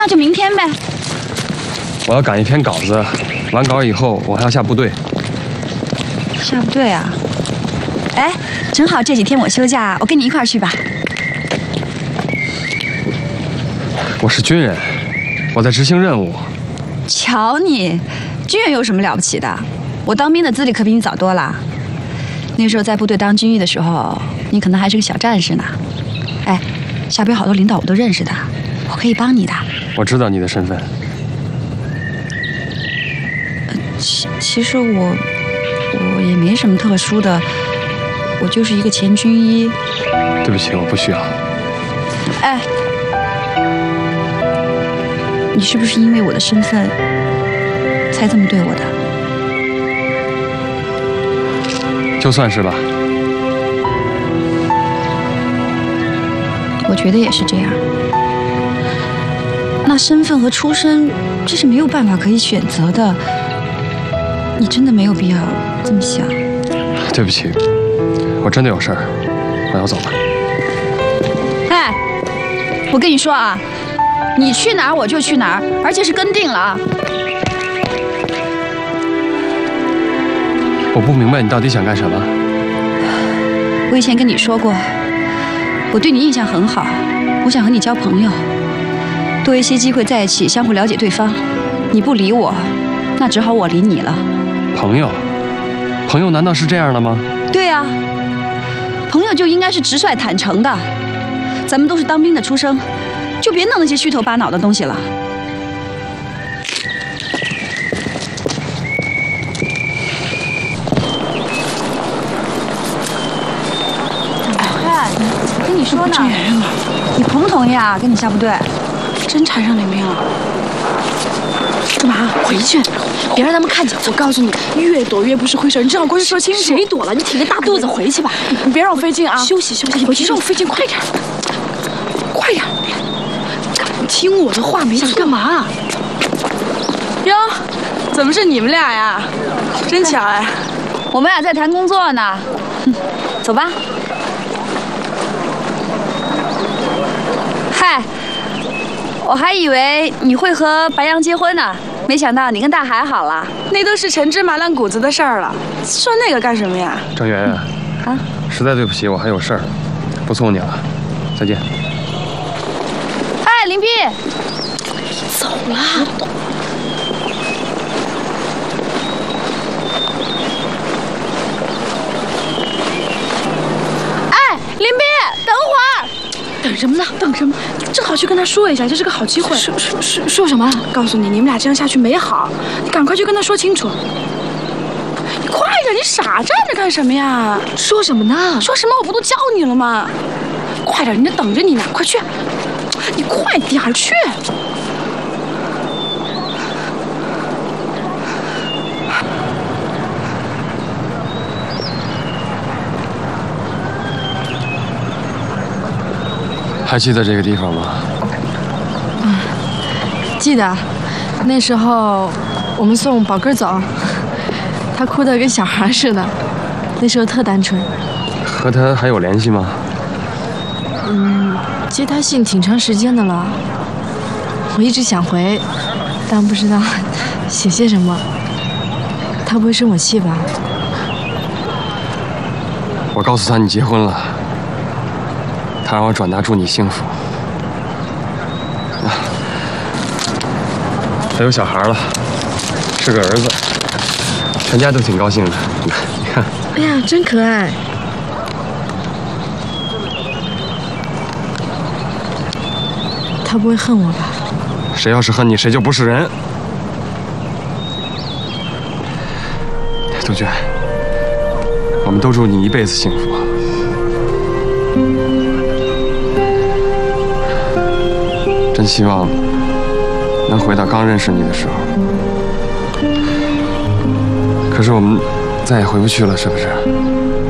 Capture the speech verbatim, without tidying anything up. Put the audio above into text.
那就明天呗。 我要赶一篇稿子，完稿以后我还要下部队。 下部队啊？哎，正好这几天我休假，我跟你一块儿去吧。 我是军人，我在执行任务。 瞧你，军人有什么了不起的？我当兵的资历可比你早多了。那时候在部队当军医的时候，你可能还是个小战士呢。哎，下边好多领导我都认识的，我可以帮你的。 我知道你的身份。 其其实我我也没什么特殊的，我就是一个前军医。 对不起，我不需要。 哎，你是不是因为我的身份才这么对我的？ 就算是吧。 我觉得也是这样。那身份和出身，这是没有办法可以选择的。你真的没有必要这么想。 对不起，我真的有事儿，我要走了。 哎，我跟你说啊，你去哪儿我就去哪儿，而且是跟定了啊。 我不明白你到底想干什么。 我以前跟你说过，我对你印象很好，我想和你交朋友，多一些机会在一起，相互了解对方。你不理我，那只好我理你了。 朋友，朋友难道是这样的吗？ 对啊，朋友就应该是直率坦诚的。咱们都是当兵的出身，就别弄那些虚头巴脑的东西了。哎，我跟你说呢，你同不同意啊？跟你下部队， 真缠上领兵了。干嘛？回去，别让他们看见。我告诉你，越躲越不是回事。你正好过去说清楚。谁躲了？你挺个大肚子，回去吧。你别让我费劲啊！休息休息，回去让我费劲，快点，快点！听我的话，没错。干嘛？ 哟，怎么是你们俩呀？真巧哎！ 我们俩在谈工作呢。嗯，走吧。嗨，我还以为你会和白杨结婚呢。没想到你跟大海好了， 那都是陈芝麻烂谷子的事儿了，说那个干什么呀？ 张媛媛，啊，实在对不起，我还有事儿，不送你了，再见。 哎，林碧， 走了。 哎，林碧，等会儿。 等什么呢？等什么？正好去跟他说一下，这是个好机会。说说说说什么？告诉你，你们俩这样下去没好，你赶快去跟他说清楚。 你快点，你傻站着干什么呀？ 说什么呢？ 说什么？我不都教你了吗？快点，人家等着你呢，快去！你快点去！ 还记得这个地方吗？ 嗯，记得。那时候我们送宝根走，他哭得跟小孩似的，那时候特单纯。 和他还有联系吗？ 嗯，接他信挺长时间的了，我一直想回，但不知道写些什么。他不会生我气吧？ 我告诉他你结婚了。他让我转达祝你幸福。啊，他有小孩了，是个儿子，全家都挺高兴的。你看， 哎呀，真可爱。他不会恨我吧？ 谁要是恨你，谁就不是人。杜鹃，我们都祝你一辈子幸福。真希望能回到刚认识你的时候，可是我们再也回不去了，是不是？